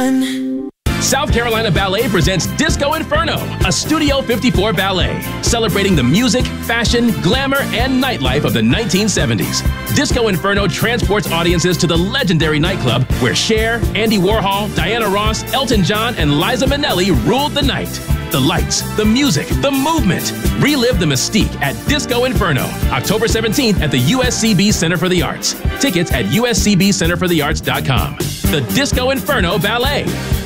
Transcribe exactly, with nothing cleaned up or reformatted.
again. South Carolina Ballet presents Disco Inferno, a Studio fifty-four ballet, celebrating the music, fashion, glamour, and nightlife of the nineteen seventies. Disco Inferno transports audiences to the legendary nightclub where Cher, Andy Warhol, Diana Ross, Elton John, and Liza Minnelli ruled the night. The lights, the music, the movement. Relive the mystique at Disco Inferno, October seventeenth at the U S C B Center for the Arts. Tickets at U S C B Center for the Arts dot com. The Disco Inferno Ballet.